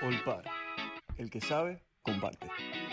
Olpar. El que sabe, comparte.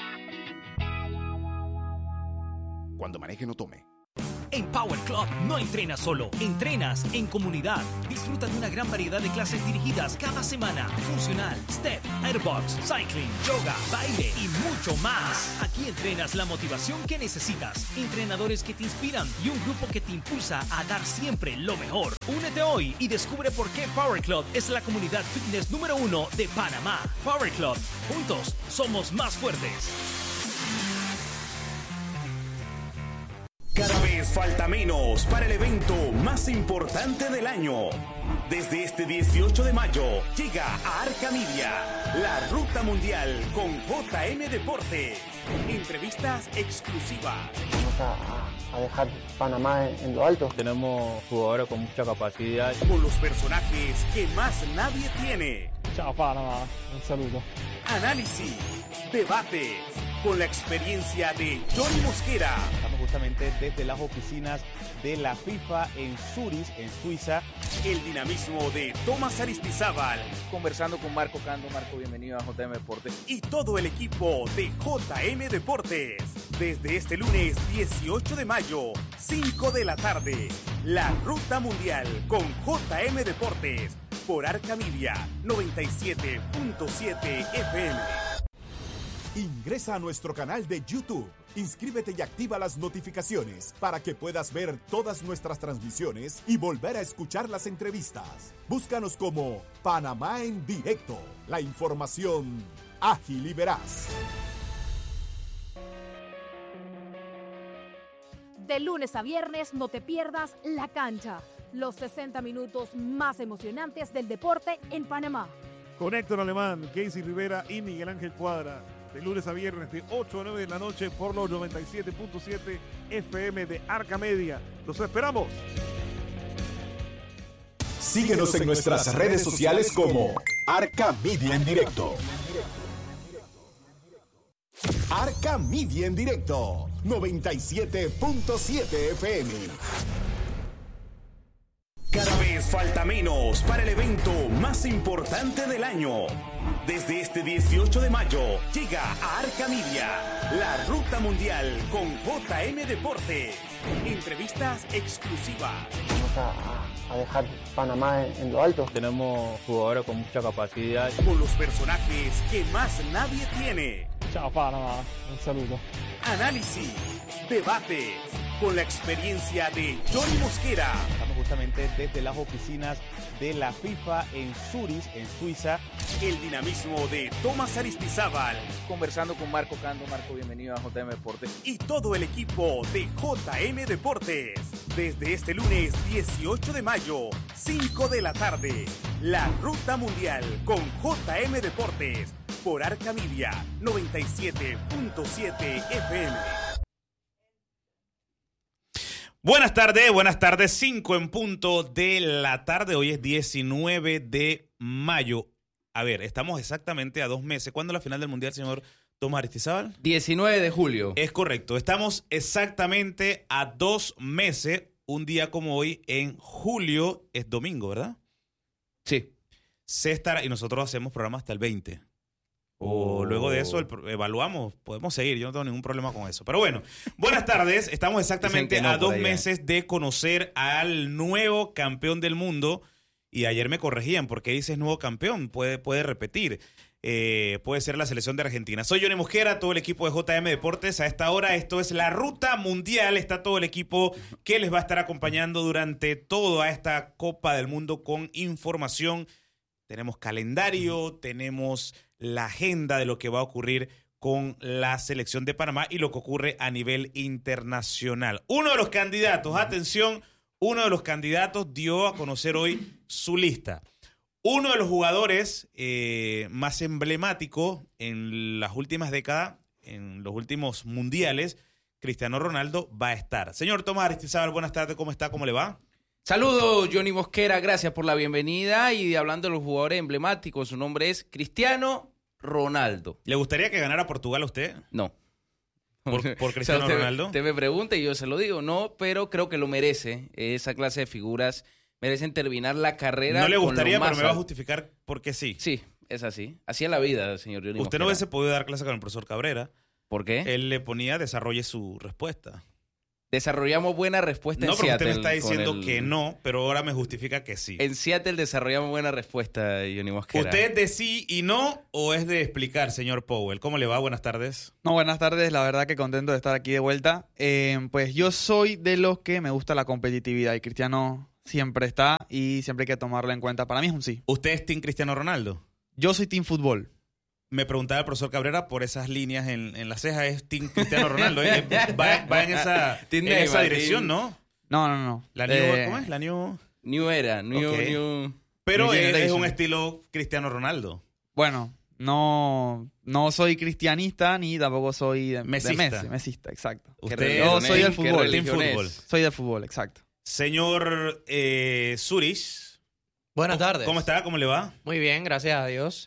Cuando maneje, no tome. En Power Club no entrenas solo, entrenas en comunidad. Disfruta de una gran variedad de clases dirigidas cada semana. Funcional, step, airbox, cycling, yoga, baile y mucho más. Aquí entrenas la motivación que necesitas, entrenadores que te inspiran y un grupo que te impulsa a dar siempre lo mejor. Únete hoy y descubre por qué Power Club es la comunidad fitness número 1 de Panamá. Power Club, juntos somos más fuertes. Cada vez falta menos para el evento más importante del año. Desde este 18 de mayo llega a Arca Media, la Ruta Mundial con JM Deportes. Entrevistas exclusivas. Vamos a dejar Panamá en lo alto. Tenemos jugadores con mucha capacidad. Con los personajes que más nadie tiene. Chao Panamá, un saludo. Análisis, debates, con la experiencia de Johnny Mosquera. Estamos justamente desde las oficinas de la FIFA en Zurich, en Suiza. El dinamismo de Tomás Aristizábal. Conversando con Marco Cando. Marco, bienvenido a JM Deportes. Y todo el equipo de JM Deportes. Desde este lunes 18 de mayo, 5 de la tarde. La Ruta Mundial con JM Deportes. Por Arca Media 97.7 FM. Ingresa a nuestro canal de YouTube, inscríbete y activa las notificaciones para que puedas ver todas nuestras transmisiones y volver a escuchar las entrevistas. Búscanos como Panamá en Directo, la información ágil y veraz. De lunes a viernes no te pierdas La Cancha, los 60 minutos más emocionantes del deporte en Panamá. Con Héctor Alemán, Casey Rivera y Miguel Ángel Cuadra. De lunes a viernes de 8 a 9 de la noche por los 97.7 FM de Arca Media. ¡Los esperamos! Síguenos en nuestras redes sociales como Arca Media en Directo. Arca Media en Directo, 97.7 FM. Cada vez falta menos para el evento más importante del año. Desde este 18 de mayo llega a Arca Media, la Ruta Mundial con JM Deportes. Entrevistas exclusivas. Vamos a dejar Panamá en lo alto. Tenemos jugadores con mucha capacidad. Con los personajes que más nadie tiene. Chao Panamá, un saludo. Análisis, debates, con la experiencia de Johnny Mosquera. Estamos justamente desde las oficinas de la FIFA en Zurich, en Suiza. El dinamismo de Tomás Aristizábal. Conversando con Marco Cando. Marco, bienvenido a JM Deportes. Y todo el equipo de JM Deportes. Desde este lunes 18 de mayo, 5 de la tarde. La Ruta Mundial con JM Deportes. Por Arca Media 97.7 FM. Buenas tardes, 5 en punto de la tarde. Hoy es 19 de mayo. A ver, estamos exactamente a 2 meses. ¿Cuándo es la final del Mundial, señor Tomás Aristizábal? 19 de julio. Es correcto. Estamos exactamente a 2 meses. Un día como hoy, en julio, es domingo, ¿verdad? Sí. Y nosotros hacemos programa hasta el 20. O luego de eso evaluamos, podemos seguir, yo no tengo ningún problema con eso. Pero bueno, buenas tardes, estamos exactamente a 2 meses de conocer al nuevo campeón del mundo. Y ayer me corregían, ¿por qué dices nuevo campeón? Puede repetir, puede ser la selección de Argentina. Soy Johnny Mosquera, todo el equipo de JM Deportes. A esta hora esto es la Ruta Mundial, está todo el equipo que les va a estar acompañando durante toda esta Copa del Mundo con información. Tenemos calendario, tenemos la agenda de lo que va a ocurrir con la selección de Panamá y lo que ocurre a nivel internacional. Uno de los candidatos, atención, uno de los candidatos dio a conocer hoy su lista. Uno de los jugadores más emblemáticos en las últimas décadas, en los últimos mundiales, Cristiano Ronaldo, va a estar. Señor Tomás Aristizábal, buenas tardes, ¿cómo está? ¿Cómo le va? Saludos, Johnny Mosquera, gracias por la bienvenida. Y hablando de los jugadores emblemáticos, su nombre es Cristiano Ronaldo. ¿Le gustaría que ganara Portugal a usted? No. ¿Por Cristiano Ronaldo? Usted me pregunta y yo se lo digo, no, pero creo que lo merece. Esa clase de figuras merecen terminar la carrera. No le gustaría, con lo más pero me va a justificar por qué sí. Sí, es así. Así es la vida, señor Johnny Usted no Mosquera. hubiese podido dar clase con el profesor Cabrera. ¿Por qué? Él le ponía desarrolle su respuesta. Desarrollamos buena respuesta No, en porque Seattle. usted me está diciendo con el- que no, pero ahora me justifica que sí. En Seattle desarrollamos buena respuesta, Johnny Mosquera. ¿Usted es de sí y no o es de explicar, señor Powell? ¿Cómo le va? Buenas tardes. No, buenas tardes, la verdad que contento de estar aquí de vuelta. Pues yo soy de los que me gusta la competitividad y Cristiano siempre está y siempre hay que tomarlo en cuenta. Para mí es un sí. ¿Usted es Team Cristiano Ronaldo? Yo soy Team Fútbol. Me preguntaba el profesor Cabrera por esas líneas en la ceja, es Team Cristiano Ronaldo. Va en esa dirección, ¿no? No. La new, ¿cómo es? La new... New era, new... Pero New es generation. un estilo Cristiano Ronaldo. Bueno, no soy cristianista ni tampoco soy de Mesista. Messi. Mesista, exacto. Yo soy del fútbol. Team Fútbol. Soy del fútbol, exacto. Señor Zurich. Buenas tardes. ¿Cómo está? ¿Cómo le va? Muy bien, gracias a Dios.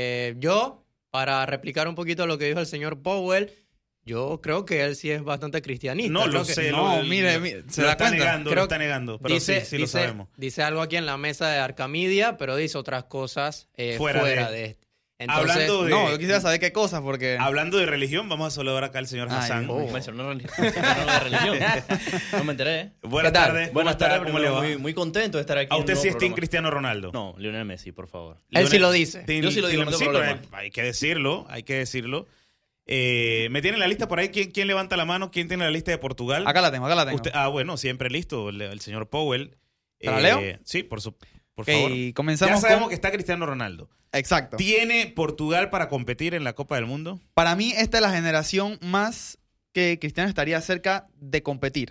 Yo, para replicar un poquito lo que dijo el señor Powell, yo creo que él sí es bastante cristianista. No, Creo lo que- sé. mire, se lo da está cuenta. negando, Creo lo está negando. Pero sí lo sabemos. Dice algo aquí en la mesa de Arcamidia, pero dice otras cosas Fuera fuera de- de este. Entonces, Hablando de- No, yo quisiera saber qué cosas porque... Hablando de religión, vamos a saludar acá al señor Ay, Hassan. Mencionó la religión. No me enteré. ¿eh? Buenas ¿Qué tal? tardes. Buenas tardes, ¿Cómo le va? Muy contento de estar aquí. ¿A en usted un sí es nuevo Team programa. Cristiano Ronaldo? No, Lionel Messi, por favor. él sí lo dice. Yo sí lo digo, no tengo problema. pero hay que decirlo, hay que decirlo. ¿Me tiene la lista por ahí? ¿Quién levanta la mano? ¿Quién tiene la lista de Portugal? Acá la tengo. Usted, bueno, siempre listo, el señor Powell. ¿Se la leo? Sí, por Ok, favor. comenzamos Ya sabemos con- que está Cristiano Ronaldo. Exacto. ¿Tiene Portugal para competir en la Copa del Mundo? Para mí esta es la generación más que Cristiano estaría cerca de competir.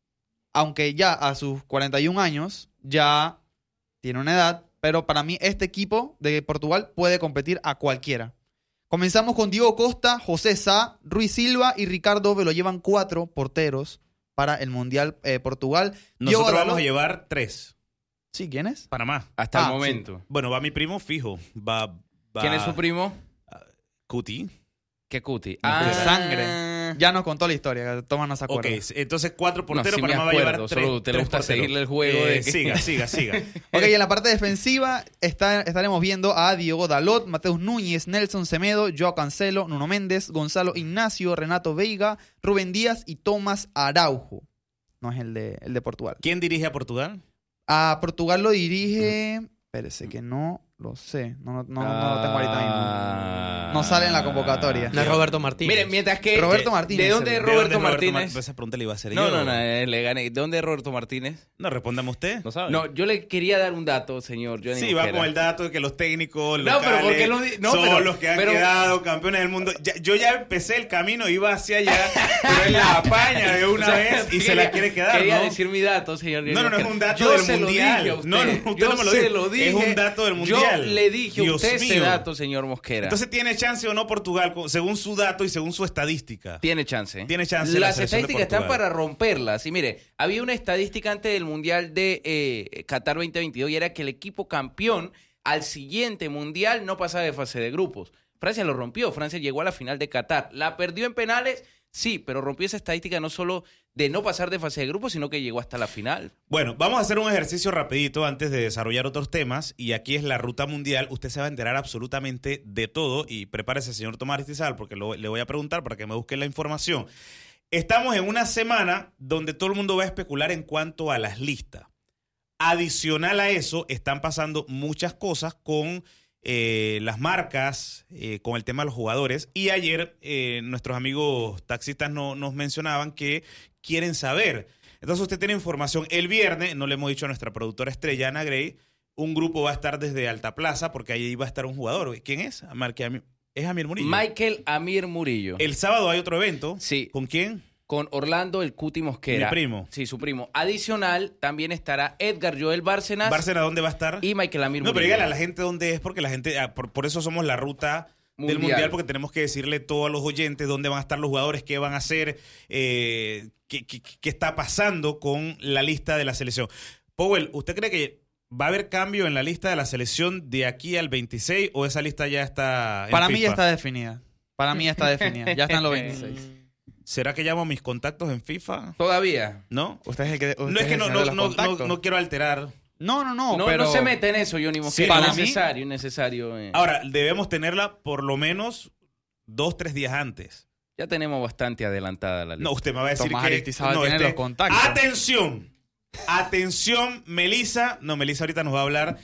Aunque ya a sus 41 años ya tiene una edad, pero para mí este equipo de Portugal puede competir a cualquiera. Comenzamos con Diego Costa, José Sá, Ruiz Silva y Ricardo Velo. Llevan 4 porteros para el Mundial Portugal. Nosotros Diogo vamos a Dalot- llevar 3. Sí, ¿quién es? Panamá. Hasta el Ah, momento. Bueno, va mi primo fijo. Va ¿Quién es su primo? Cuti. ¿Qué cuti? Sangre. Ya nos contó la historia, Tomás no se Ok, acuerda. entonces 4 porteros, sí me Panamá va a llevar acuerdo, 3. solo usted le gusta seguirle el juego de que- Siga. Ok, en la parte defensiva estaremos viendo a Diogo Dalot, Mateus Núñez, Nelson Semedo, Joao Cancelo, Nuno Méndez, Gonzalo Ignacio, Renato Veiga, Rubén Díaz y Tomás Araujo. No es el de Portugal. ¿Quién dirige a Portugal? A Portugal lo dirige... Espérese que no lo sé. No lo tengo ahorita mismo. No sale en la convocatoria. No es Roberto Martínez. Miren, mientras que... Roberto Martínez. ¿De dónde es Roberto Martínez? Esa pregunta le iba a hacer No, yo. le gané. ¿De dónde es Roberto Martínez? No, respóndame usted. ¿No sabe? No, yo le quería dar un dato, señor Johnny Sí, va Mosquera. con el dato de que los técnicos No, pero locales ¿por qué no, son pero- los que han pero- quedado campeones del mundo. Yo ya empecé el camino, iba hacia allá, pero él la apaña de una O sea, vez y se la quiere quedar, Quería ¿no? decir mi dato, señor Johnny No, es Mosquera. un dato Yo del se lo mundial. dije a usted. No, usted Yo no me lo se dijo. lo dije. Es un dato del mundial. Yo le dije a Dios usted ese mío. dato, señor Mosquera. Entonces, ¿tiene chance o no Portugal según su dato y según su estadística? Tiene chance. Tiene chance la Las selección de estadísticas están Portugal. para romperlas. Y mire, había una estadística antes del Mundial de Qatar 2022 y era que el equipo campeón al siguiente Mundial no pasaba de fase de grupos. Francia lo rompió. Francia llegó a la final de Qatar. ¿La perdió en penales? Sí, pero rompió esa estadística no solo de no pasar de fase de grupos, sino que llegó hasta la final. Bueno, vamos a hacer un ejercicio rapidito antes de desarrollar otros temas y aquí es la ruta mundial. Usted se va a enterar absolutamente de todo y prepárese, señor Tomás Aristizabal, porque le voy a preguntar para que me busque la información. Estamos en una semana donde todo el mundo va a especular en cuanto a las listas. Adicional a eso, están pasando muchas cosas con las marcas, con el tema de los jugadores. Y ayer nuestros amigos taxistas nos mencionaban que quieren saber. Entonces usted tiene información. El viernes, no le hemos dicho a nuestra productora estrella, Ana Gray, un grupo va a estar desde Alta Plaza porque ahí va a estar un jugador. ¿Quién es? Es Amir Murillo. Michael Amir Murillo. El sábado hay otro evento. Sí. ¿Con quién? Con Orlando el Cuti Mosquera. Mi primo. Sí, su primo. Adicional, también estará Edgar Joel Bárcenas. ¿Bárcenas dónde va a estar? Y Michael Amir No, Murillo. pero dígale a la gente dónde es, porque la gente, por eso somos la ruta del mundial, porque tenemos que decirle todo a los oyentes dónde van a estar los jugadores, qué van a hacer, qué está pasando con la lista de la selección. Powell, ¿usted cree que va a haber cambio en la lista de la selección de aquí al 26 o esa lista ya está en Para mí FIFA? ya está definida. Para mí ya está definida. Ya están los 26. ¿Será que llamo a mis contactos en FIFA? ¿Todavía? ¿No? Usted es el que... No es que no quiero alterar No, pero... no se mete en eso, Johnny Mosquera. Sí, Innecesario. Ahora, debemos tenerla por lo menos 2-3 días antes. Ya tenemos bastante adelantada la lista. No, usted me va a decir Tomás que... Aristizábal tiene los contactos. ¡Atención, Melissa! No, Melissa ahorita nos va a hablar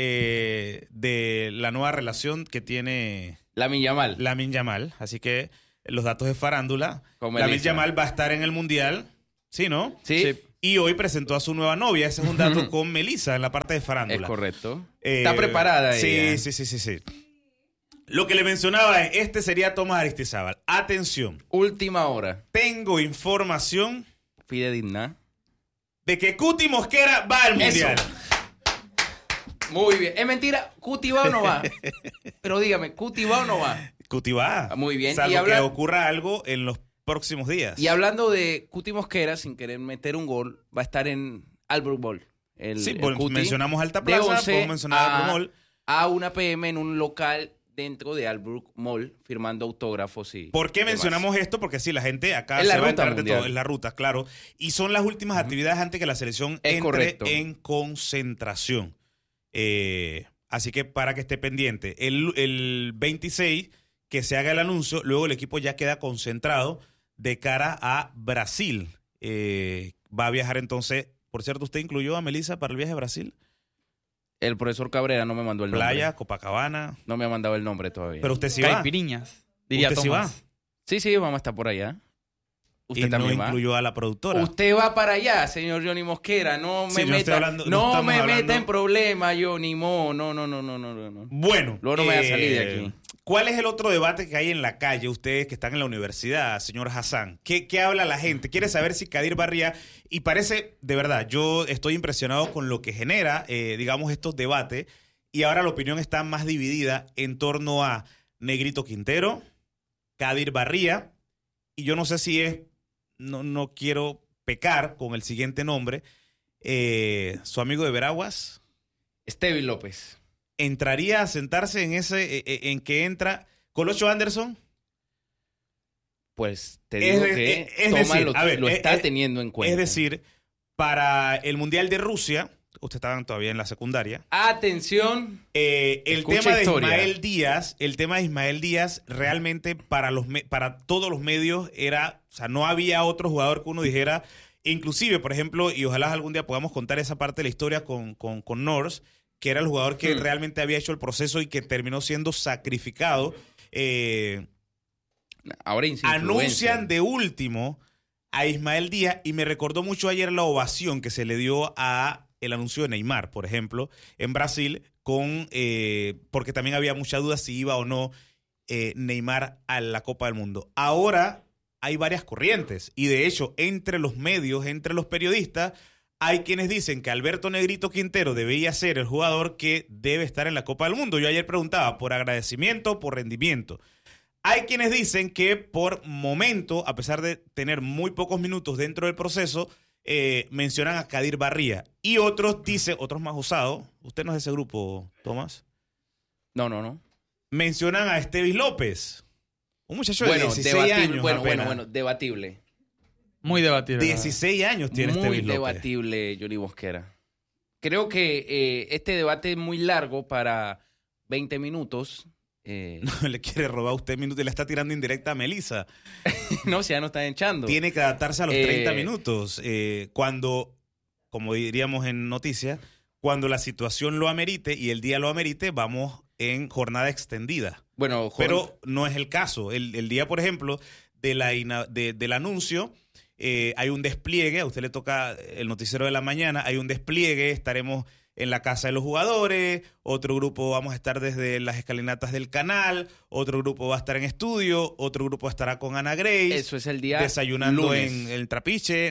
de la nueva relación que tiene... Lamine Yamal. Así que los datos de farándula. Con Lamine Yamal va a estar en el Mundial. ¿Sí, no? Sí. Y hoy presentó a su nueva novia. Ese es un dato con Melissa en la parte de farándula. Es correcto. Está preparada ella. Sí. Lo que le mencionaba es, este sería Tomás Aristizábal. Atención. Última hora. Tengo información fidedigna de que Cuti Mosquera va al Mundial. Eso. Muy bien. Es mentira, ¿Cuti va o no va? Pero dígame, ¿Cuti va o no va? Cuti va. Muy bien. Salvo que ocurra algo en los próximos días. Y hablando de Cuti Mosquera, sin querer meter un gol, va a estar en Albrook Mall. Mencionamos Alta Plaza, podemos mencionar Albrook Mall. A 1 p.m. en un local dentro de Albrook Mall, firmando autógrafos y ¿Por qué demás. mencionamos esto? Porque sí, la gente acá es se la va a ruta enterar de mundial. todo. Es la ruta, claro. Y son las últimas actividades antes que la selección entre en concentración. Así que para que esté pendiente. El 26 que se haga el anuncio, luego el equipo ya queda concentrado de cara a Brasil. Va a viajar entonces. Por cierto, ¿usted incluyó a Melissa para el viaje a Brasil? El profesor Cabrera no me mandó el nombre. Playa, Copacabana. No me ha mandado el nombre todavía. Pero usted sí va. Caipiriñas, diría ¿Usted Tomás. sí va? Sí, vamos a estar por allá. Usted y también no incluyó a la productora. Usted va para allá, señor Johnny Mosquera. No me meta en problemas, Johnny Mo. No. Bueno. Luego no me voy a salir de aquí. ¿Cuál es el otro debate que hay en la calle, ustedes que están en la universidad, señor Hassan? ¿Qué habla la gente? ¿Quiere saber si Kadir Barría? Y parece, de verdad, yo estoy impresionado con lo que genera, digamos, estos debates. Y ahora la opinión está más dividida en torno a Negrito Quintero, Kadir Barría, y yo no sé si es, no quiero pecar con el siguiente nombre, su amigo de Veraguas. Stevie López. ¿Entraría a sentarse en que entra Colocho Anderson? Pues te digo que Tomás lo está teniendo en cuenta. Es decir, para el Mundial de Rusia, ustedes estaban todavía en la secundaria. Atención. El tema de Ismael Díaz realmente para todos los medios era, o sea, no había otro jugador que uno dijera, inclusive, por ejemplo, y ojalá algún día podamos contar esa parte de la historia con Norris, que era el jugador que realmente había hecho el proceso y que terminó siendo sacrificado. Ahora anuncian de último a Ismael Díaz y me recordó mucho ayer la ovación que se le dio a el anuncio de Neymar, por ejemplo, en Brasil, porque también había mucha duda si iba o no Neymar a la Copa del Mundo. Ahora hay varias corrientes y de hecho entre los medios, entre los periodistas, hay quienes dicen que Alberto Negrito Quintero debía ser el jugador que debe estar en la Copa del Mundo. Yo ayer preguntaba, ¿por agradecimiento, por rendimiento? Hay quienes dicen que por momento, a pesar de tener muy pocos minutos dentro del proceso, mencionan a Kadir Barría. Y otros dicen, otros más osados, usted no es de ese grupo, Tomás. No. Mencionan a Stevie López, un muchacho de 16 años. Bueno, debatible. Muy debatible. 16 años tiene Stevie López. Muy debatible, Johnny Mosquera. Creo que este debate es muy largo para 20 minutos. No le quiere robar a usted minutos y le está tirando indirecta a Melissa. No, si ya no está echando. Tiene que adaptarse a los 30 minutos. Cuando, como diríamos en noticias, cuando la situación lo amerite y el día lo amerite, vamos en jornada extendida. Bueno, pero no es el caso. El día, por ejemplo, del anuncio, hay un despliegue. A usted le toca el noticiero de la mañana. Hay un despliegue. Estaremos en la casa de los jugadores, otro grupo vamos a estar desde las escalinatas del canal, otro grupo va a estar en estudio, otro grupo estará con Ana Grace. Eso es el día desayunando lunes. En el trapiche.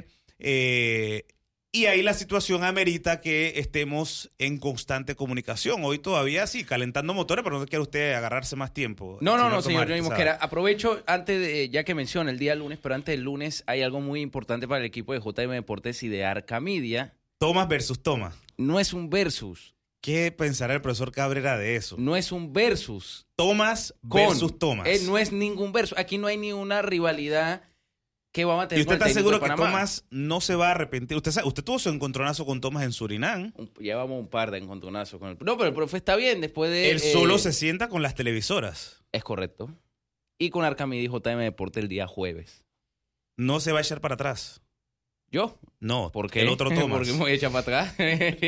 Y ahí la situación amerita que estemos en constante comunicación. Hoy todavía sí, calentando motores, pero no quiere usted agarrarse más tiempo. No, señor Johnny Mosquera. Aprovecho, ya que menciona el día lunes, pero antes del lunes hay algo muy importante para el equipo de JM Deportes y de Arca Media. Tomás versus Tomás. No es un versus. ¿Qué pensará el profesor Cabrera de eso? No es un versus. Tomás versus Tomás. No es ningún versus. Aquí no hay ni una rivalidad ¿qué va a mantener? ¿Y usted con el está técnico seguro de que Panamá? Thomas no se va a arrepentir? Usted tuvo su encontronazo con Thomas en Surinam. Llevamos un par de encontronazos con el... No, pero el profe está bien después de... Él solo se sienta con las televisoras. Es correcto. Y con Arcamidi y JM Deporte el día jueves. No se va a echar para atrás. ¿Yo? No, ¿Por qué? el otro Thomas. ¿Por qué me voy a echar para atrás?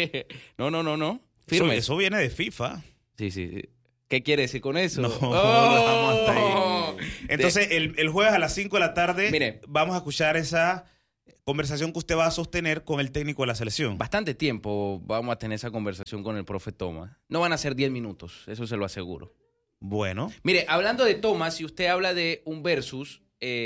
No. Firme. Eso viene de FIFA. Sí. ¿Qué quiere decir con eso? No, lo dejamos hasta ahí. Entonces, el jueves a las 5 de la tarde Mire, vamos a escuchar esa conversación que usted va a sostener con el técnico de la selección. bastante tiempo vamos a tener esa conversación con el profe Thomas. No van a ser 10 minutos, eso se lo aseguro. Bueno. Mire, hablando de Thomas, si usted habla de un versus,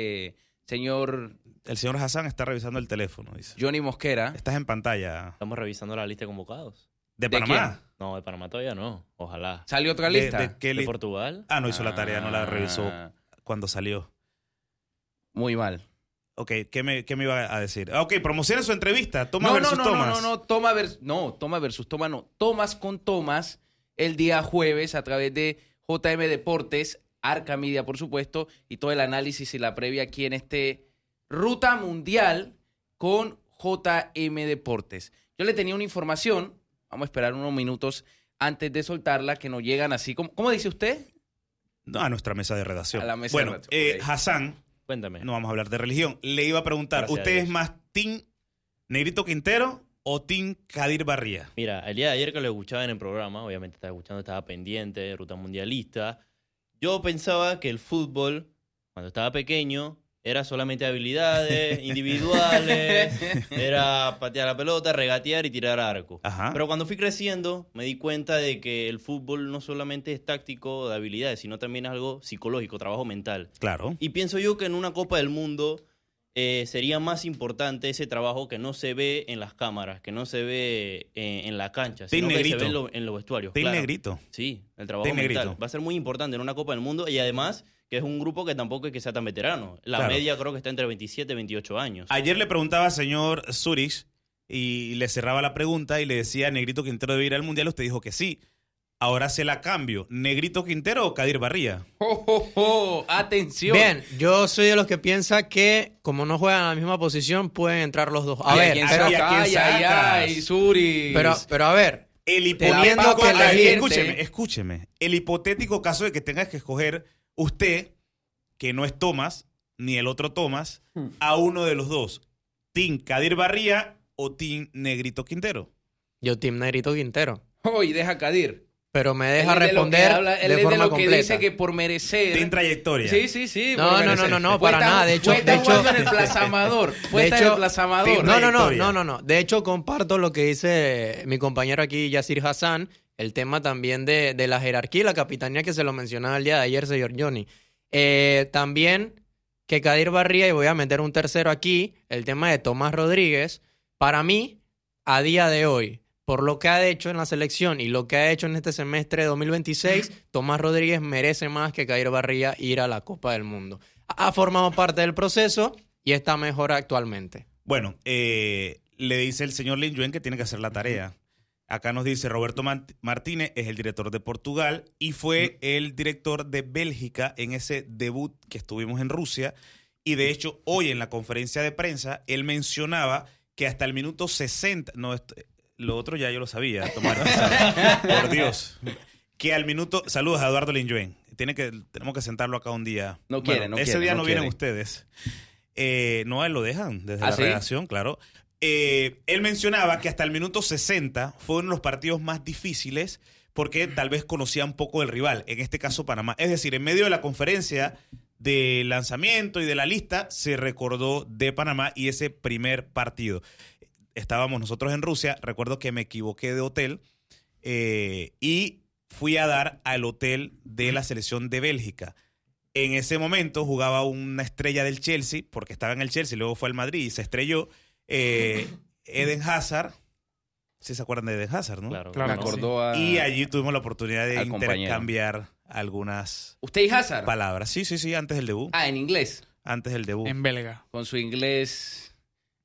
señor... El señor Hassan está revisando el teléfono, dice. Johnny Mosquera. Estás en pantalla. Estamos revisando la lista de convocados. ¿De Panamá? Quién? No, de Panamá todavía no. Ojalá. ¿Salió otra lista? ¿De Portugal? No hizo la tarea, no la revisó cuando salió. Muy mal. Ok, ¿qué me iba a decir? Ok, promocione su entrevista. Thomas versus Thomas. Thomas versus Thomas no. Thomas con Thomas el día jueves a través de JM Deportes, Arca Media, por supuesto, y todo el análisis y la previa aquí en este Ruta Mundial con JM Deportes. Yo le tenía una información, vamos a esperar unos minutos antes de soltarla, que nos llegan así. ¿Cómo dice usted? No, a nuestra mesa de redacción. A la mesa bueno, de redacción. Okay. Hassan, cuéntame. No vamos a hablar de religión. Le iba a preguntar, Gracias ¿usted es más Team Negrito Quintero o Team Kadir Barría? Mira, el día de ayer que lo escuchaba en el programa, obviamente estaba escuchando, estaba pendiente de Ruta Mundialista. Yo pensaba que el fútbol, cuando estaba pequeño, era solamente habilidades individuales, era patear la pelota, regatear y tirar arco. Ajá. Pero cuando fui creciendo me di cuenta de que el fútbol no solamente es táctico de habilidades, sino también es algo psicológico, trabajo mental. Claro. Y pienso yo que en una Copa del Mundo sería más importante ese trabajo que no se ve en las cámaras, que no se ve en la cancha, sino que se ve en los vestuarios. Team Negrito. Sí, el trabajo Team mental. Negrito. Va a ser muy importante en una Copa del Mundo y además que es un grupo que tampoco es que sea tan veterano. La media creo que está entre 27 y 28 años. Ayer le preguntaba al señor Zurich y le cerraba la pregunta y le decía, ¿Negrito Quintero debe ir al Mundial? Usted dijo que sí. Ahora se la cambio. ¿Negrito Quintero o Kadir Barría? ¡Atención! Bien, yo soy de los que piensa que como no juegan en la misma posición, pueden entrar los dos. A ver, Zurich. Pero a ver, el hipotético, escúcheme. El hipotético caso de que tengas que escoger usted, que no es Thomas, ni el otro Thomas, a uno de los dos. ¿Team Kadir Barría o Team Negrito Quintero? Yo Team Negrito Quintero. Y deja Kadir. Pero me deja responder de forma lo completa. Que dice que por merecer... Tiene trayectoria. Sí. No, para nada. De hecho, en el Plaza Amador. No. De hecho, comparto lo que dice mi compañero aquí, Yacir Hassan, el tema también de la jerarquía y la capitanía que se lo mencionaba el día de ayer, señor Johnny. También que Kadir Barría, y voy a meter un tercero aquí, el tema de Tomás Rodríguez, para mí, a día de hoy, por lo que ha hecho en la selección y lo que ha hecho en este semestre de 2026, Tomás Rodríguez merece más que Kadir Barría ir a la Copa del Mundo. Ha formado parte del proceso y está mejor actualmente. Bueno, le dice el señor Lin Yuen que tiene que hacer la tarea. Acá nos dice Roberto Martínez, es el director de Portugal y fue el director de Bélgica en ese debut que estuvimos en Rusia. Y de hecho, hoy en la conferencia de prensa, él mencionaba que hasta el minuto 60... Lo otro ya yo lo sabía, Tomás. Por Dios. Que al minuto... Saludos a Eduardo Linyuen. Tenemos que sentarlo acá un día. Ese día no vienen ustedes. No, él lo dejan desde la redacción, claro. Él mencionaba que hasta el minuto 60 fue uno de los partidos más difíciles porque tal vez conocía un poco del rival, en este caso Panamá. Es decir, en medio de la conferencia de lanzamiento y de la lista, se recordó de Panamá y ese primer partido. Estábamos nosotros en Rusia, recuerdo que me equivoqué de hotel y fui a dar al hotel de la selección de Bélgica. En ese momento jugaba una estrella del Chelsea, porque estaba en el Chelsea, luego fue al Madrid y se estrelló. Eden Hazard, ¿sí se acuerdan de Eden Hazard, no? Claro. Me acordó y allí tuvimos la oportunidad de intercambiar algunas ¿Usted y Hazard? palabras. Sí, antes del debut. En inglés. Antes del debut. En belga. Con su inglés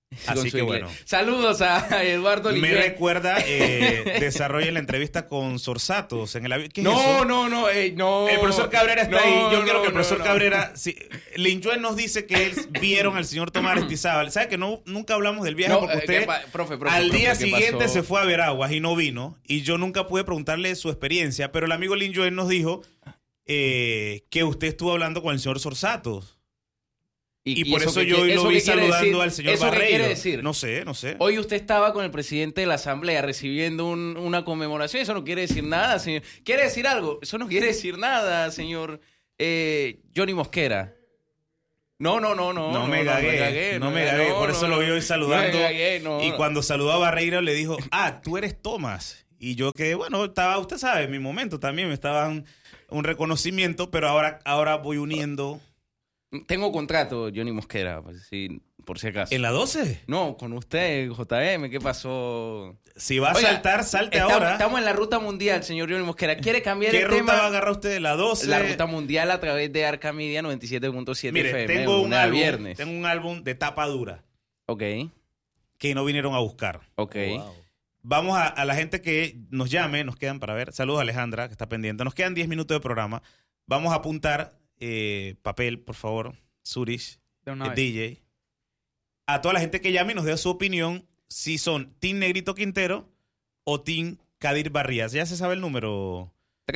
Así que bueno. Saludos a Eduardo Linjuén. Me recuerda, desarrolla la entrevista con Sorsatos en el avión. ¿Qué es no, eso? no. El profesor Cabrera está ahí. Yo quiero que el profesor Cabrera... Sí, Linjuén nos dice que vieron al señor Tomás Aristizábal. ¿Sabe que nunca hablamos del viaje? Porque usted al día siguiente se fue a Veraguas y no vino. Y yo nunca pude preguntarle su experiencia. Pero el amigo Linjuén nos dijo que usted estuvo hablando con el señor Sorsatos. Y por eso yo hoy lo vi saludando al señor Barreiro. ¿Qué quiere decir? No sé. Hoy usted estaba con el presidente de la Asamblea recibiendo una conmemoración. Eso no quiere decir nada, señor. ¿Quiere decir algo? Eso no quiere decir nada, señor Johnny Mosquera. No me gagué. Por eso lo vi hoy saludando. Y cuando saludó a Barreiro le dijo, tú eres Tomás. Y yo que, bueno, estaba, usted sabe, en mi momento también me estaban un reconocimiento, pero ahora voy uniendo... Tengo contrato, Johnny Mosquera, por si acaso. ¿En la 12? No, con usted, JM, ¿qué pasó? Si va a saltar, salte ahora. Estamos en la ruta mundial, señor Johnny Mosquera. ¿Quiere cambiar el tema? ¿Qué ruta va a agarrar usted de la 12? La ruta mundial a través de Arca Media 97.7 Mire, FM. tengo un álbum de tapa dura. Ok. Que no vinieron a buscar. Ok. Wow. Vamos a la gente que nos llame, nos quedan para ver. Saludos a Alejandra, que está pendiente. Nos quedan 10 minutos de programa. Vamos a apuntar... papel, por favor, Zurich, DJ, a toda la gente que llame y nos dé su opinión si son Team Negrito Quintero o Team Kadir Barrías. ¿Ya se sabe el número?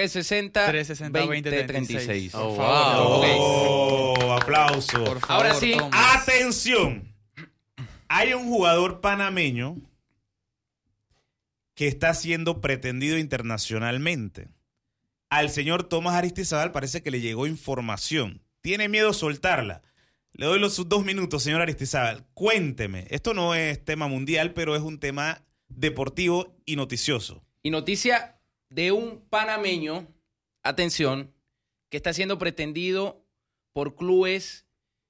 360-2036. Oh, wow. Aplauso. Por favor, ahora sí. Tomás. Atención. Hay un jugador panameño que está siendo pretendido internacionalmente. Al señor Tomás Aristizábal parece que le llegó información. Tiene miedo soltarla. Le doy sus 2 minutos, señor Aristizábal. Cuénteme. Esto no es tema mundial, pero es un tema deportivo y noticioso. Y noticia de un panameño, atención, que está siendo pretendido por clubes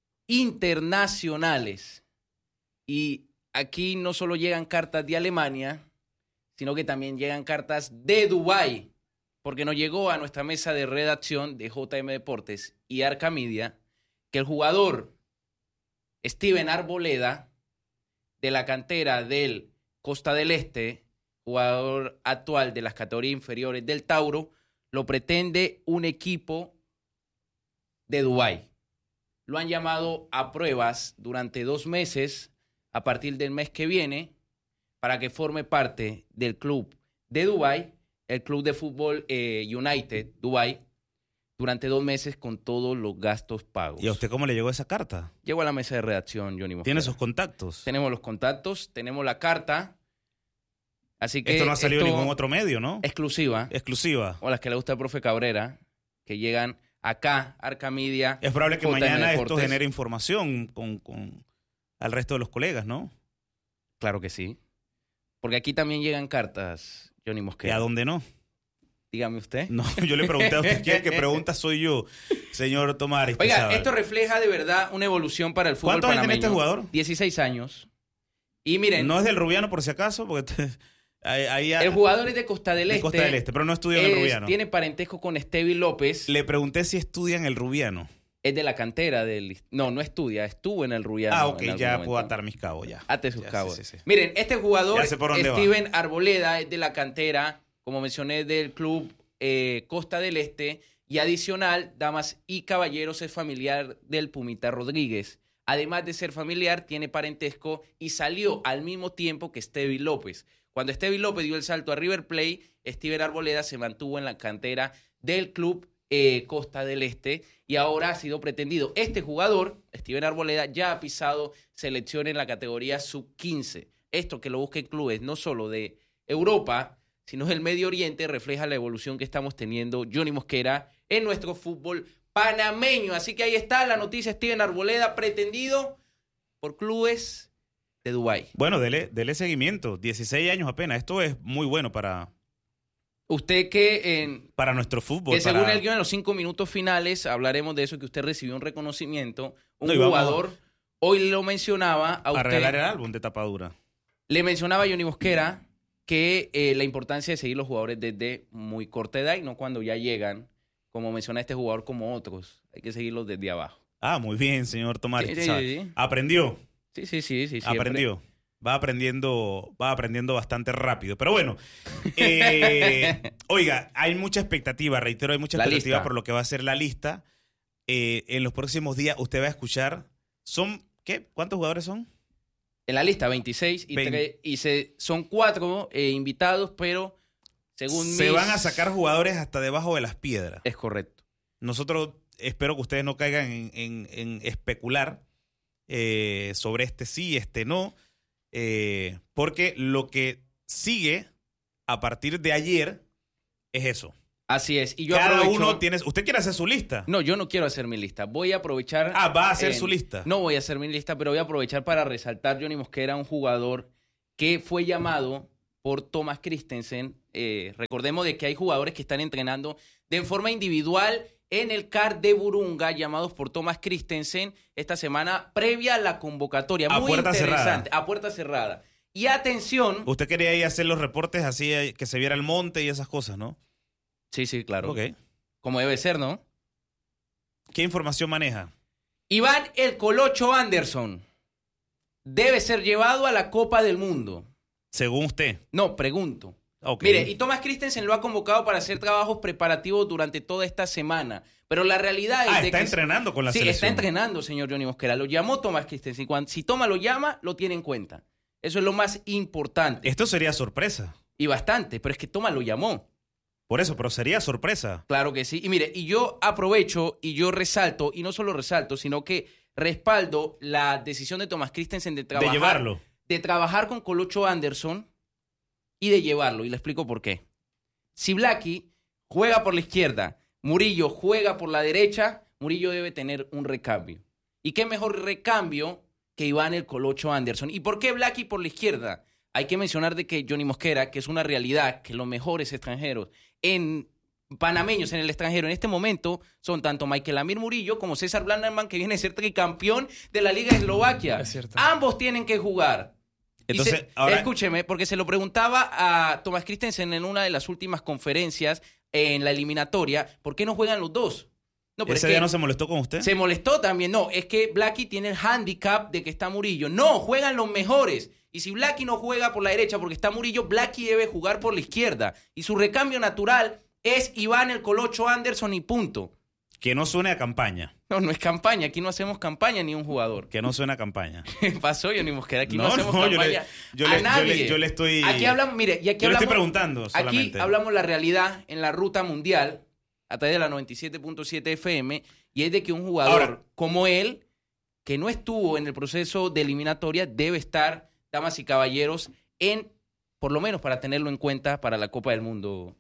internacionales. Y aquí no solo llegan cartas de Alemania, sino que también llegan cartas de Dubái. Porque nos llegó a nuestra mesa de redacción de JM Deportes y Arca Media que el jugador Steven Arboleda, de la cantera del Costa del Este, jugador actual de las categorías inferiores del Tauro, lo pretende un equipo de Dubái. Lo han llamado a pruebas durante 2 meses, a partir del mes que viene, para que forme parte del club de Dubái, el club de fútbol United Dubai, durante 2 meses con todos los gastos pagos. ¿Y a usted cómo le llegó esa carta? Llegó a la mesa de redacción, Johnny Mosquera. ¿Tiene sus contactos? Tenemos los contactos, tenemos la carta. Así que esto no ha salido en ningún otro medio, ¿no? Exclusiva. O las que le gusta al profe Cabrera, que llegan acá, Arca Media. Es probable que JM mañana Deportes. esto genere información con al resto de los colegas, ¿no? Claro que sí. Porque aquí también llegan cartas, Johnny Mosquera. ¿Y a dónde no? Dígame usted. No, yo le pregunté a usted. ¿Quién que pregunta soy yo, señor Tomás Aristizábal? Oiga, esto refleja de verdad una evolución para el fútbol ¿Cuántos años panameño. tiene este jugador? 16 años. Y miren... ¿No es del Rubiano por si acaso? Porque el jugador es de Costa del Este. De Costa del Este, pero no estudia en el Rubiano. Tiene parentesco con Estevi López. Le pregunté si estudia en el Rubiano. Es de la cantera del... No estudia, estuvo en el Rubiano. Ok, ya puedo atar mis cabos ya. Ate sus ya, cabos. Sí. Miren, este jugador, Steven Arboleda, es de la cantera, como mencioné, del club Costa del Este. Y adicional, damas y caballeros, es familiar del Pumita Rodríguez. Además de ser familiar, tiene parentesco y salió al mismo tiempo que Estevi López. Cuando Estevi López dio el salto a River Plate, Steven Arboleda se mantuvo en la cantera del club Costa del Este y ahora ha sido pretendido. Este jugador, Steven Arboleda, ya ha pisado selección en la categoría sub-15. Esto que lo busquen clubes no solo de Europa, sino del Medio Oriente, refleja la evolución que estamos teniendo Johnny Mosquera en nuestro fútbol panameño. Así que ahí está la noticia, Steven Arboleda pretendido por clubes de Dubái. Bueno, dele seguimiento. 16 años apenas. Esto es muy bueno para... Usted que... para nuestro fútbol. Que según el guión, en los 5 minutos finales, hablaremos de eso, que usted recibió un reconocimiento. Un jugador, hoy lo mencionaba a usted. regalar el álbum de tapadura. Le mencionaba a Johnny Mosquera que la importancia de seguir los jugadores desde muy corta edad y no cuando ya llegan, como menciona este jugador, como otros. Hay que seguirlos desde abajo. Muy bien, señor Tomás. Sí. Aprendió. Sí. Aprendió. Va aprendiendo bastante rápido. Pero bueno, oiga, hay mucha expectativa, reitero, hay mucha expectativa por lo que va a ser la lista. En los próximos días usted va a escuchar, ¿qué? ¿Cuántos jugadores son? En la lista, 26 son 4 invitados, pero según se van a sacar jugadores hasta debajo de las piedras. Es correcto. Nosotros espero que ustedes no caigan en especular sobre este sí, este no, porque lo que sigue a partir de ayer es eso. Así es. Y yo cada uno tiene... ¿Usted quiere hacer su lista? No, yo no quiero hacer mi lista. Voy a aprovechar... ¿va a hacer su lista? No voy a hacer mi lista, pero voy a aprovechar para resaltar Johnny Mosquera, un jugador que fue llamado por Thomas Christensen. Recordemos de que hay jugadores que están entrenando de forma individual en el CAR de Burunga, llamados por Thomas Christensen esta semana previa a la convocatoria. A muy puerta interesante. cerrada. A puerta cerrada. Y atención... Usted quería ir a hacer los reportes así, que se viera el monte y esas cosas, ¿no? Sí, claro. Ok. Como debe ser, ¿no? ¿Qué información maneja? Iván el Colocho Anderson debe ser llevado a la Copa del Mundo. ¿Según usted? No, pregunto. Okay. Mire, y Thomas Christensen lo ha convocado para hacer trabajos preparativos durante toda esta semana. Pero la realidad es está entrenando con la selección. Sí, está entrenando, señor Johnny Mosquera. Lo llamó Thomas Christensen. Si Thomas lo llama, lo tiene en cuenta. Eso es lo más importante. Esto sería sorpresa. Y bastante, pero es que Thomas lo llamó. Por eso, pero sería sorpresa. Claro que sí. Y mire, y yo aprovecho y yo resalto, y no solo resalto, sino que respaldo la decisión de Thomas Christensen de trabajar con Colocho Anderson y de llevarlo. Y le explico por qué. Si Blacky juega por la izquierda, Murillo juega por la derecha, Murillo debe tener un recambio. ¿Y qué mejor recambio que Iván el Colocho Anderson? ¿Y por qué Blacky por la izquierda? Hay que mencionar de que Johnny Mosquera, que es una realidad, que los mejores extranjeros panameños en el extranjero en este momento son tanto Michael Amir Murillo como César Blanderman, que viene a ser tricampeón de la Liga de Eslovaquia. Es cierto. Ambos tienen que jugar. Entonces, ahora... Escúcheme, porque se lo preguntaba a Thomas Christensen en una de las últimas conferencias en la eliminatoria, ¿por qué no juegan los dos? No, ¿Ese día no se molestó con usted? Se molestó también. No, es que Blacky tiene el handicap de que está Murillo. No, juegan los mejores. Y si Blacky no juega por la derecha porque está Murillo, Blacky debe jugar por la izquierda. Y su recambio natural es Iván el Colocho Anderson y punto. Que no suene a campaña. No es campaña. Aquí no hacemos campaña ni un jugador. Que no suena a campaña. ¿Qué pasó, Johnny Mosquera? Aquí no hacemos campaña a nadie. Yo le estoy... Aquí hablamos, mire, y aquí yo hablamos... le estoy preguntando solamente. Aquí hablamos la realidad en la ruta mundial a través de la 97.7 FM y es de que un jugador como él, que no estuvo en el proceso de eliminatoria, debe estar, damas y caballeros, por lo menos para tenerlo en cuenta para la Copa del Mundo.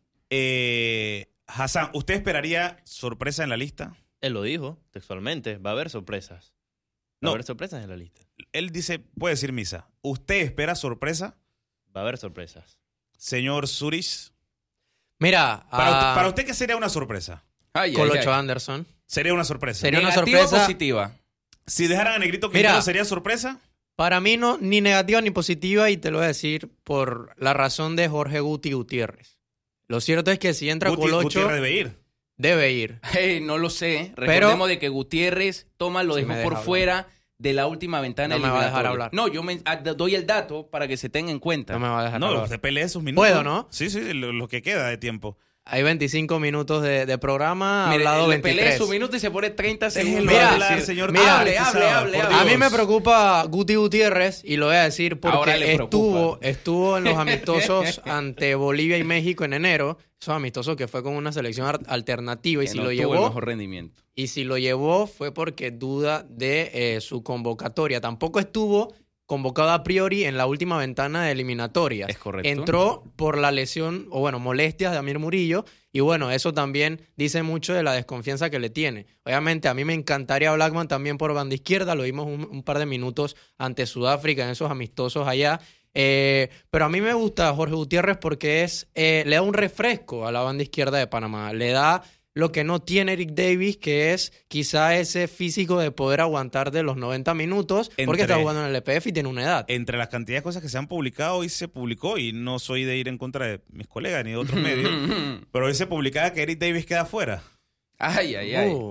Hassan, ¿usted esperaría sorpresa en la lista? Él lo dijo textualmente, va a haber sorpresas. Va a haber sorpresas en la lista. Él dice, puede decir misa. ¿Usted espera sorpresa? Va a haber sorpresas. Señor Zurich. Mira, para usted, ¿qué sería una sorpresa? Colocho Anderson. Sería una sorpresa. Sería una ¿Negativa sorpresa o positiva? Si dejaran a Negrito Quintero, ¿sería sorpresa? Para mí no, ni negativa ni positiva, y te lo voy a decir por la razón de Jorge Guti Gutiérrez. Lo cierto es que si entra Colocho... Gutiérrez debe ir. Debe ir. No lo sé. Recordemos de que Gutiérrez lo dejó por fuera de la última ventana eliminatoria. No me va a dejar hablar. No, yo doy el dato para que se tenga en cuenta. No me va a dejar hablar. No, usted pelea esos minutos. ¿Puedo, no? Sí, lo que queda de tiempo. Hay 25 minutos de programa, ha hablado 23. Pelea su minuto y se pone 30 segundos. Mira, hablar, señor. Hable. A mí me preocupa Guti Gutiérrez, y lo voy a decir porque estuvo en los amistosos ante Bolivia y México en enero. Esos amistosos que fue con una selección alternativa, y si lo llevó, el mejor rendimiento. Y si lo llevó fue porque duda de su convocatoria. Tampoco estuvo convocado a priori en la última ventana de eliminatorias. Es correcto. Entró por la lesión, molestias de Amir Murillo, y eso también dice mucho de la desconfianza que le tiene. Obviamente a mí me encantaría Blackman también por banda izquierda, lo vimos un par de minutos ante Sudáfrica en esos amistosos allá. Pero a mí me gusta Jorge Gutiérrez porque le da un refresco a la banda izquierda de Panamá, le da lo que no tiene Eric Davis, que es quizá ese físico de poder aguantar de los 90 minutos, porque está jugando en el EPF y tiene una edad. Entre las cantidades de cosas que se han publicado, hoy se publicó, y no soy de ir en contra de mis colegas ni de otros medios, pero hoy se publicaba que Eric Davis queda fuera. Ay.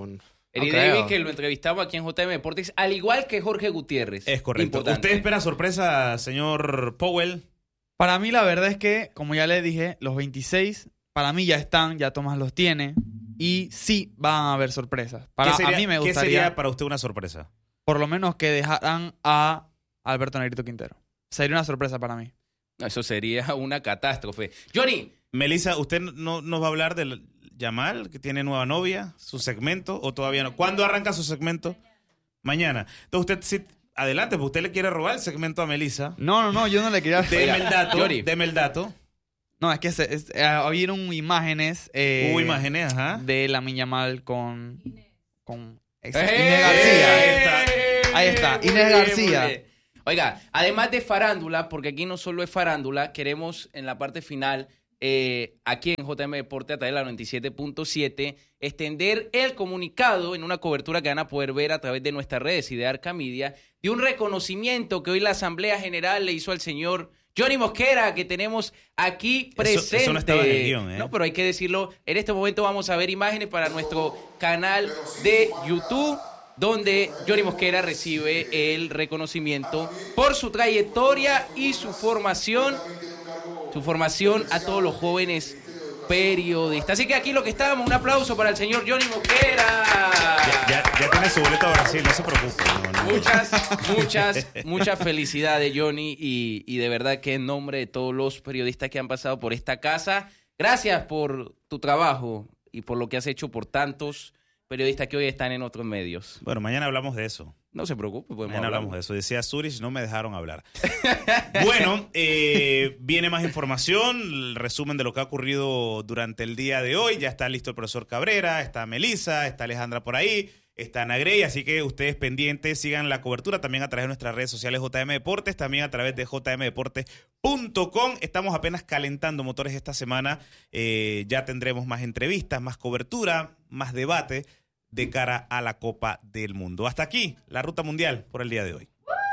Eddie Davis, que lo entrevistamos aquí en JM Deportes, al igual que Jorge Gutiérrez. Es correcto. Importante. ¿Usted espera sorpresa, señor Powell? Para mí la verdad es que, como ya le dije, los 26 para mí ya están, ya Tomás los tiene y sí van a haber sorpresas. A mí me gustaría, ¿qué sería para usted una sorpresa? Por lo menos que dejaran a Alberto Negrito Quintero. Sería una sorpresa para mí. No, eso sería una catástrofe. Johnny. Melissa, ¿usted no nos va a hablar del Yamal, que tiene nueva novia, su segmento, o todavía no? ¿Cuándo arranca su segmento? Mañana. Entonces usted, sí, adelante, pues usted le quiere robar el segmento a Melissa. No, yo no le quería... Deme el dato. No, es que hubieron imágenes... Hubo imágenes, ajá. De Lamine Yamal con Inés García. Ahí está, Inés García. Oiga, además de farándula, porque aquí no solo es farándula, queremos en la parte final, aquí en JM Deporte a través de la 97.7, extender el comunicado en una cobertura que van a poder ver a través de nuestras redes y de Arca Media, de un reconocimiento que hoy la Asamblea General le hizo al señor Johnny Mosquera, que tenemos aquí presente. Eso no estaba en el guión, ¿eh? No, pero hay que decirlo. En este momento vamos a ver imágenes para nuestro canal de YouTube, donde Johnny Mosquera recibe el reconocimiento por su trayectoria y su formación a todos los jóvenes periodistas. Así que aquí lo que estábamos, un aplauso para el señor Johnny Mosquera. Ya tiene su boleto a Brasil, no se preocupe. Muchas felicidades, Johnny, y de verdad que en nombre de todos los periodistas que han pasado por esta casa, gracias por tu trabajo y por lo que has hecho por tantos periodistas que hoy están en otros medios. Bueno, mañana hablamos de eso. No se preocupe. Mañana hablamos de eso. Decía Zurich, no me dejaron hablar. Bueno, viene más información, el resumen de lo que ha ocurrido durante el día de hoy. Ya está listo el profesor Cabrera, está Melissa, está Alejandra por ahí, está Ana Grey, así que ustedes pendientes, sigan la cobertura también a través de nuestras redes sociales JM Deportes, también a través de jmdeportes.com. Estamos apenas calentando motores esta semana. Ya tendremos más entrevistas, más cobertura, más debate de cara a la Copa del Mundo. Hasta aquí la Ruta Mundial por el día de hoy.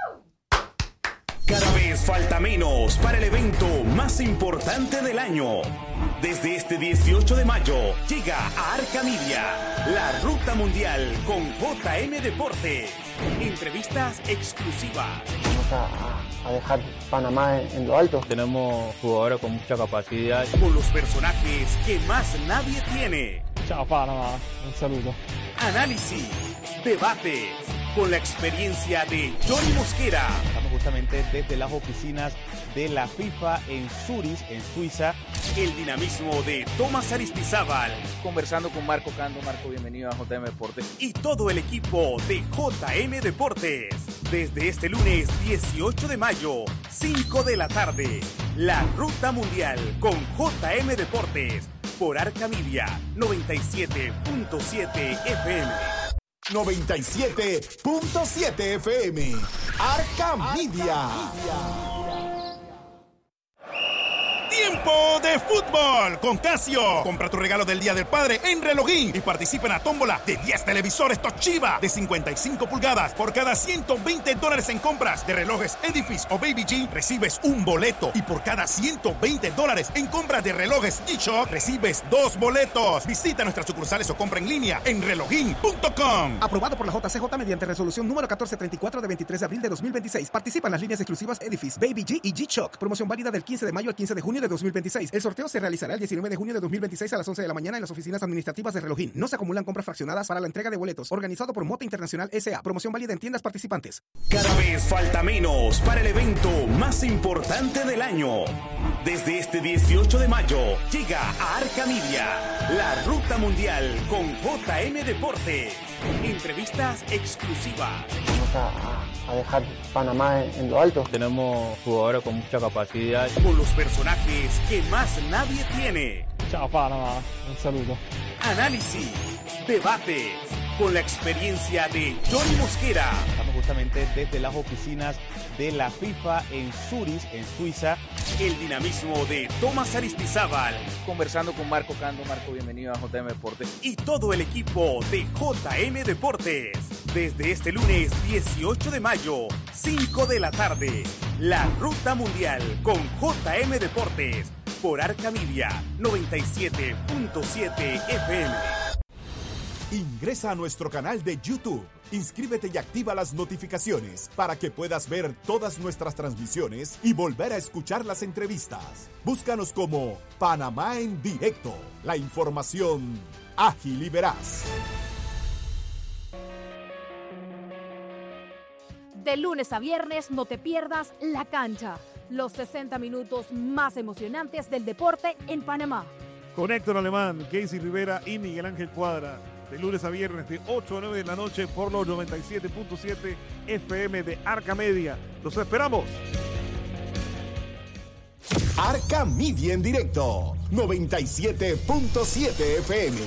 Cada vez falta menos para el evento más importante del año. Desde este 18 de mayo llega a Arca Media la Ruta Mundial con JM Deportes. Entrevistas exclusivas. Vamos a dejar Panamá en lo alto. Tenemos jugadores con mucha capacidad. Con los personajes que más nadie tiene. Chao Panamá, un saludo. Análisis, debates, con la experiencia de Johnny Mosquera. Estamos justamente desde las oficinas de la FIFA en Zurich, en Suiza. El dinamismo de Tomás Aristizábal. Conversando con Marco Cando. Marco, bienvenido a JM Deportes. Y todo el equipo de JM Deportes. Desde este lunes 18 de mayo, 5 de la tarde. La Ruta Mundial con JM Deportes. Por Arca Media 97.7 FM. 97.7 FM. Arca Media. Tiempo de fútbol con Casio. Compra tu regalo del Día del Padre en Relojín y participa en la tómbola de 10 televisores Toshiba de 55 pulgadas. Por cada $120 en compras de relojes Edifice o Baby G, recibes un boleto. Y por cada $120 en compras de relojes G-Shock, recibes 2 boletos. Visita nuestras sucursales o compra en línea en relojín.com. Aprobado por la JCJ mediante resolución número 1434 de 23 de abril de 2026. Participa en las líneas exclusivas Edifice, Baby G y G-Shock. Promoción válida del 15 de mayo al 15 de junio de 2026. El sorteo se realizará el 19 de junio de 2026 a las 11 de la mañana en las oficinas administrativas de Relojín. No se acumulan compras fraccionadas para la entrega de boletos. Organizado por Mota Internacional S.A. Promoción válida en tiendas participantes. Cada vez falta menos para el evento más importante del año. Desde este 18 de mayo llega a Arca Media la Ruta Mundial con JM Deportes. Entrevistas exclusivas. Vamos a dejar Panamá en lo alto. Tenemos jugadores con mucha capacidad. Con los personajes que más nadie tiene. Chao Panamá, un saludo. Análisis, debates, con la experiencia de Johnny Mosquera. Estamos justamente desde las oficinas de la FIFA en Zurich, en Suiza. El dinamismo de Tomás Aristizábal. Conversando con Marco Cando. Marco, bienvenido a JM Deportes. Y todo el equipo de JM Deportes. Desde este lunes 18 de mayo, 5 de la tarde. La Ruta Mundial con JM Deportes. Por Arca Media 97.7 FM. Ingresa a nuestro canal de YouTube, inscríbete y activa las notificaciones para que puedas ver todas nuestras transmisiones y volver a escuchar las entrevistas. Búscanos como Panamá en Directo, la información ágil y veraz. De lunes a viernes no te pierdas La Cancha, los 60 minutos más emocionantes del deporte en Panamá. Con Héctor Alemán, Casey Rivera y Miguel Ángel Cuadra. De lunes a viernes de 8 a 9 de la noche por los 97.7 FM de Arca Media. ¡Los esperamos! Arca Media en directo, 97.7 FM.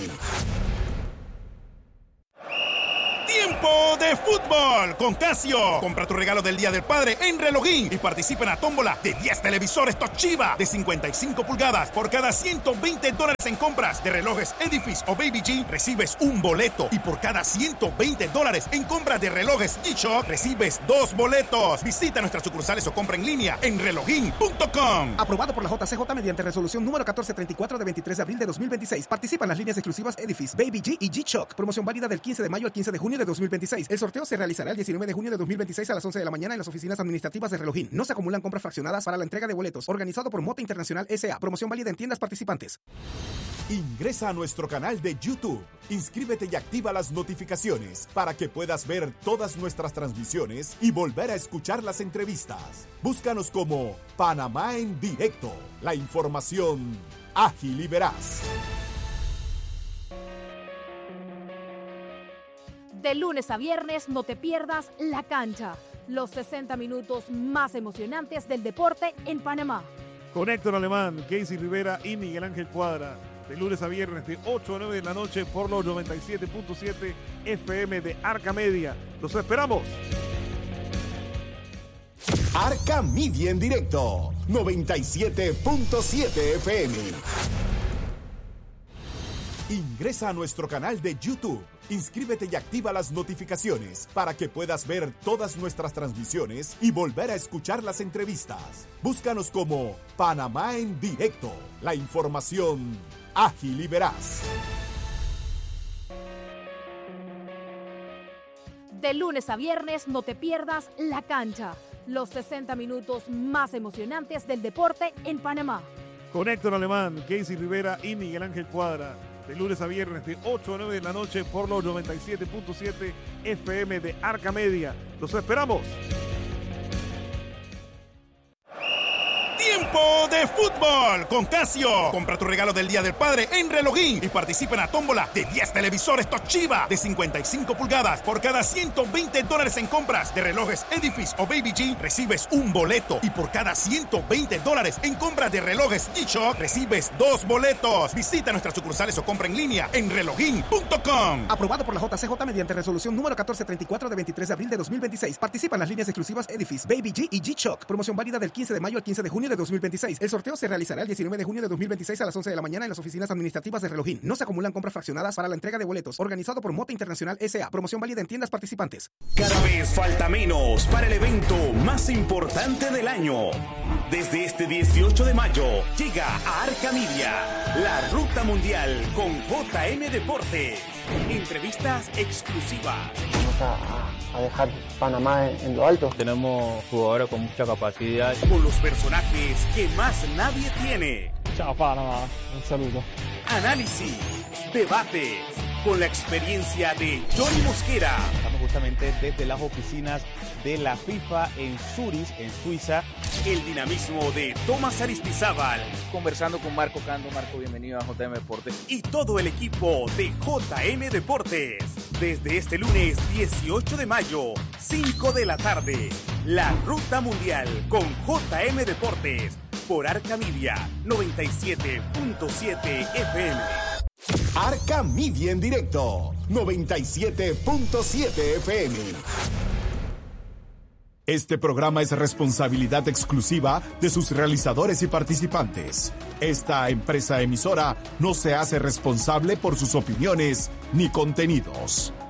Tiempo de fútbol con Casio. Compra tu regalo del Día del Padre en Relojín y participa en la tómbola de 10 televisores Toshiba de 55 pulgadas. Por cada $120 en compras de relojes Edifice o Baby G, recibes un boleto. Y por cada $120 en compras de relojes G-Shock, recibes 2 boletos. Visita nuestras sucursales o compra en línea en relojin.com. Aprobado por la JCJ mediante resolución número 1434 de 23 de abril de 2026. Participan las líneas exclusivas Edifice, Baby G y G-Shock. Promoción válida del 15 de mayo al 15 de junio de 2026. El sorteo se realizará el 19 de junio de 2026 a las 11 de la mañana en las oficinas administrativas de Relojín. No se acumulan compras fraccionadas para la entrega de boletos. Organizado por Mota Internacional S.A. Promoción válida en tiendas participantes. Ingresa a nuestro canal de YouTube, inscríbete y activa las notificaciones para que puedas ver todas nuestras transmisiones y volver a escuchar las entrevistas. Búscanos como Panamá en Directo, la información ágil y veraz. De lunes a viernes no te pierdas La Cancha, los 60 minutos más emocionantes del deporte en Panamá. Con Héctor Alemán, Casey Rivera y Miguel Ángel Cuadra. De lunes a viernes de 8 a 9 de la noche por los 97.7 FM de Arca Media. ¡Los esperamos! Arca Media en directo, 97.7 FM. Ingresa a nuestro canal de YouTube, inscríbete y activa las notificaciones para que puedas ver todas nuestras transmisiones y volver a escuchar las entrevistas. Búscanos como Panamá en Directo, la información ágil y veraz. De lunes a viernes no te pierdas La Cancha, los 60 minutos más emocionantes del deporte en Panamá. Con Héctor Alemán, Casey Rivera y Miguel Ángel Cuadra. De lunes a viernes de 8 a 9 de la noche por los 97.7 FM de Arca Media. ¡Los esperamos! Tiempo de fútbol con Casio. Compra tu regalo del Día del Padre en Relojín y participa en la tómbola de 10 televisores Toshiba de 55 pulgadas. Por cada $120 en compras de relojes Edifice o Baby G, recibes un boleto. Y por cada $120 en compras de relojes G-Shock, recibes 2 boletos. Visita nuestras sucursales o compra en línea en relojin.com. Aprobado por la JCJ mediante resolución número 1434 de 23 de abril de 2026. Participan las líneas exclusivas Edifice, Baby G y G-Shock. Promoción válida del 15 de mayo al 15 de junio de 2026. El sorteo se realizará el 19 de junio de 2026 a las 11 de la mañana en las oficinas administrativas de Relojín. No se acumulan compras fraccionadas para la entrega de boletos. Organizado por Mota Internacional S.A. Promoción válida en tiendas participantes. Cada vez falta menos para el evento más importante del año. Desde este 18 de mayo llega a Arca Media la Ruta Mundial con JM Deportes. Entrevistas exclusivas. Vamos a dejar Panamá en lo alto. Tenemos jugadores con mucha capacidad. Con los personajes que más nadie tiene. Chao Panamá, un saludo. Análisis, debates, con la experiencia de Johnny Mosquera. Estamos justamente desde las oficinas de la FIFA en Zurich, en Suiza. El dinamismo de Tomás Aristizábal. Conversando con Marco Cando. Marco, bienvenido a JM Deportes. Y todo el equipo de JM Deportes. Desde este lunes 18 de mayo, 5 de la tarde, la Ruta Mundial con JM Deportes por Arca Media 97.7 FM. Arca Media en directo, 97.7 FM. Este programa es responsabilidad exclusiva de sus realizadores y participantes. Esta empresa emisora no se hace responsable por sus opiniones ni contenidos.